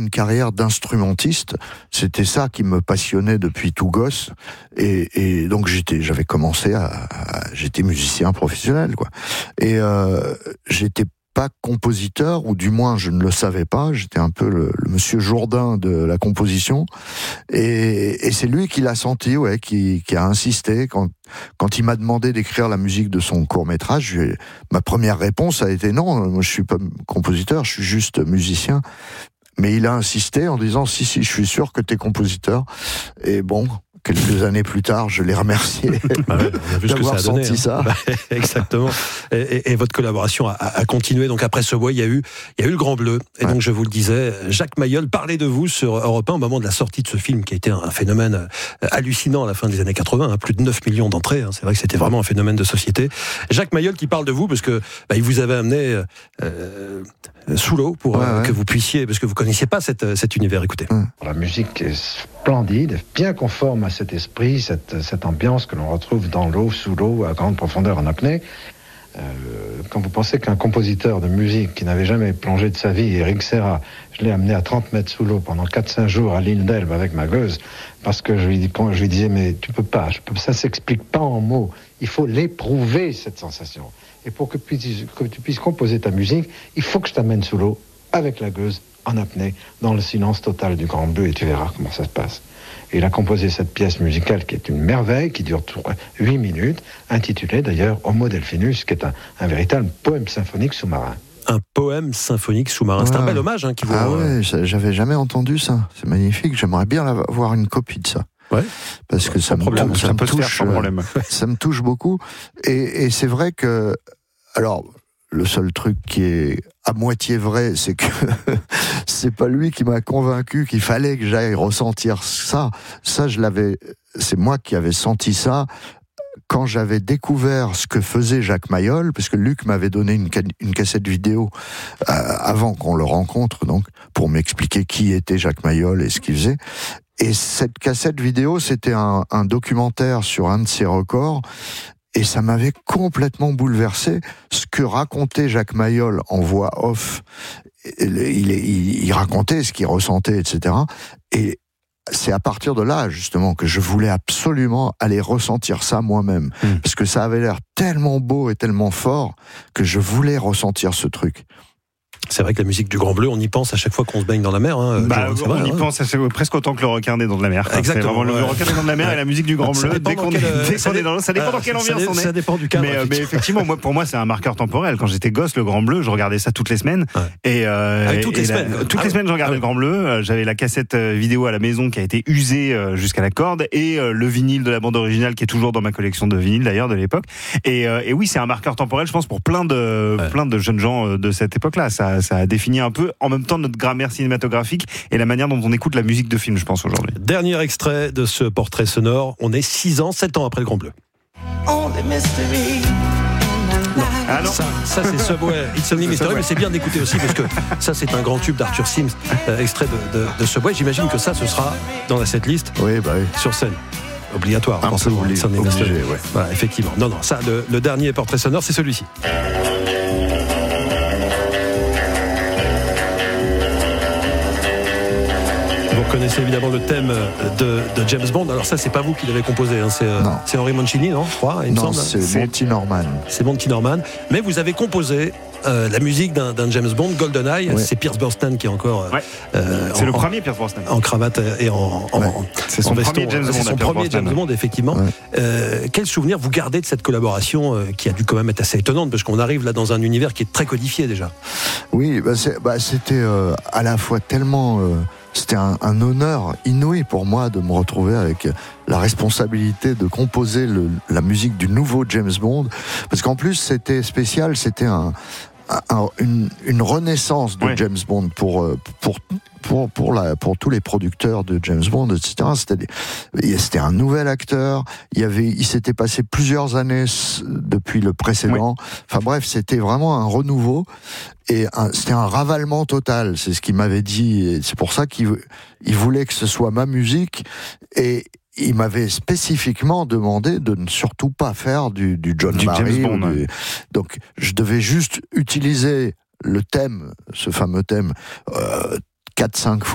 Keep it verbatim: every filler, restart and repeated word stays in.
une carrière d'instrumentiste. C'était ça qui me passionnait depuis tout gosse. Et, et donc j'étais, j'avais commencé à, à j'étais musicien professionnel, quoi. Et euh, j'étais pas compositeur, ou du moins je ne le savais pas. J'étais un peu le, le monsieur Jourdain de la composition, et, et c'est lui qui l'a senti, ouais, qui, qui a insisté quand quand il m'a demandé d'écrire la musique de son court métrage. Ma première réponse a été non, moi je suis pas compositeur, je suis juste musicien. Mais il a insisté en disant si si, je suis sûr que t'es compositeur. Et bon, quelques années plus tard, je l'ai remercié bah ouais, on a vu d'avoir ce que ça a donné, senti hein. ça. Bah, exactement. Et, et, et votre collaboration a, a continué. Donc après Subway, il y a eu, il y a eu le Grand Bleu. Et ouais. donc je vous le disais, Jacques Mayol parlait de vous sur Europe un au moment de la sortie de ce film, qui a été un phénomène hallucinant à la fin des années quatre-vingts, hein, plus de neuf millions d'entrées. Hein, c'est vrai que c'était vraiment un phénomène de société. Jacques Mayol qui parle de vous parce que bah, il vous avait amené euh, sous l'eau pour ouais, euh, ouais. que vous puissiez, parce que vous connaissiez pas cette, cet univers. Écoutez. Hum. La musique est splendide, bien conforme à cet esprit, cette, cette ambiance que l'on retrouve dans l'eau, sous l'eau, à grande profondeur en apnée. Euh, quand vous pensez qu'un compositeur de musique qui n'avait jamais plongé de sa vie, Eric Serra, je l'ai amené à trente mètres sous l'eau pendant quatre cinq jours à l'île d'Elbe avec ma gueuse, parce que je lui, je lui disais, mais tu peux pas, je peux, ça s'explique pas en mots, il faut l'éprouver, cette sensation. Et pour que, que tu puisses composer ta musique, il faut que je t'amène sous l'eau, avec la gueuse, en apnée, dans le silence total du Grand Bleu, et tu verras comment ça se passe. Et il a composé cette pièce musicale qui est une merveille, qui dure huit minutes, intitulée d'ailleurs Homo Delphinus, qui est un, un véritable poème symphonique sous-marin. Un poème symphonique sous-marin. Ouais. C'est un bel hommage hein, qui vous... Ah ouais, j'avais jamais entendu ça. C'est magnifique. J'aimerais bien avoir une copie de ça. Ouais. Parce que ça me, problème, ça, ça me peut touche, se faire sans problème. Ça me touche beaucoup. Et, et c'est vrai que, alors, le seul truc qui est à moitié vrai, c'est que c'est pas lui qui m'a convaincu qu'il fallait que j'aille ressentir ça. Ça, je l'avais, c'est moi qui avais senti ça quand j'avais découvert ce que faisait Jacques Mayol, parce que Luc m'avait donné une, une cassette vidéo euh, avant qu'on le rencontre, donc, pour m'expliquer qui était Jacques Mayol et ce qu'il faisait. Et cette cassette vidéo, c'était un, un documentaire sur un de ses records. Et ça m'avait complètement bouleversé, ce que racontait Jacques Mayol en voix off. Il, il, il racontait ce qu'il ressentait, et cetera. Et c'est à partir de là, justement, que je voulais absolument aller ressentir ça moi-même. Mmh. Parce que ça avait l'air tellement beau et tellement fort que je voulais ressentir ce truc. C'est vrai que la musique du Grand Bleu, on y pense à chaque fois qu'on se baigne dans la mer. Hein, bah, c'est on vrai, y hein. pense c'est presque autant que le requin n'est dans de la mer. Exactement. C'est ouais. Le requin n'est dans de la mer et la musique du Grand Bleu. Dès qu'on est, dès qu'on est dans, ça dépend dans quelle ambiance on est. Ça dépend du cadre. Mais, mais effectivement, moi, pour moi, c'est un marqueur temporel. Quand j'étais gosse, le Grand Bleu, je regardais ça toutes les semaines. Ouais. Et, euh, ah, toutes et les la, semaines. Toutes ah, les semaines, je regardais ah, le Grand Bleu. J'avais la cassette vidéo à la maison qui a été usée jusqu'à la corde et le vinyle de la bande originale qui est toujours dans ma collection de vinyles d'ailleurs de l'époque. Et, et oui, c'est un marqueur temporel, je pense, pour plein de ouais. plein de jeunes gens de cette époque-là. Ça, ça a défini un peu en même temps notre grammaire cinématographique et la manière dont on écoute la musique de film, je pense, aujourd'hui. Dernier extrait de ce portrait sonore. On est six ans, sept ans après le Grand Bleu. Non. Ah non. Ça, ça c'est Subway, It's Only Mystery, mais c'est bien d'écouter aussi parce que ça c'est un grand tube d'Arthur Sims, euh, extrait de, de, de Subway. J'imagine que ça ce sera dans la setlist. Oui, bah oui. Sur scène. Obligatoire. Un peu obligé, obligé, ouais. Voilà, effectivement. Non, non, ça, le, le dernier portrait sonore, c'est celui-ci. Vous connaissez évidemment le thème de, de James Bond. Alors ça, c'est pas vous qui l'avez composé, hein. c'est, euh, c'est Henry Mancini, non, je crois, il me non, semble. c'est, c'est Monty Norman. C'est Monty Norman. Mais vous avez composé euh, la musique d'un, d'un James Bond, GoldenEye. Ouais. C'est Pierce Brosnan qui est encore. Ouais. Euh, c'est en, le premier Pierce Brosnan. En cravate et en. en, ouais. en c'est son en veston, premier James Bond. C'est son premier James Bond, effectivement. Ouais. Euh, quel souvenir vous gardez de cette collaboration euh, qui a dû quand même être assez étonnante parce qu'on arrive là dans un univers qui est très codifié déjà. Oui, bah, c'est, bah, c'était euh, à la fois tellement. Euh, C'était un, un honneur inouï pour moi de me retrouver avec la responsabilité de composer le, la musique du nouveau James Bond, parce qu'en plus c'était spécial, c'était un, un, une, une renaissance de ouais. James Bond pour pour pour pour la pour tous les producteurs de James Bond, et cetera. C'était c'était un nouvel acteur. Il y avait il s'était passé plusieurs années depuis le précédent. Ouais. Enfin bref, c'était vraiment un renouveau. Et un, c'était un ravalement total, c'est ce qu'il m'avait dit, et c'est pour ça qu'il il voulait que ce soit ma musique, et il m'avait spécifiquement demandé de ne surtout pas faire du, du John Barry. Du, ouais. Donc je devais juste utiliser le thème, ce fameux thème, euh, quatre cinq fois.